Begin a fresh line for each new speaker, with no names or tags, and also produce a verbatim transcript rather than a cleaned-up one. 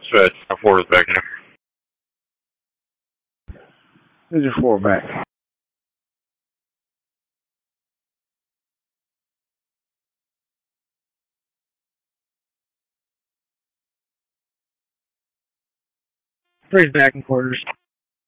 Stretch. How four is back in.
Who's your four back? Three's back in quarters.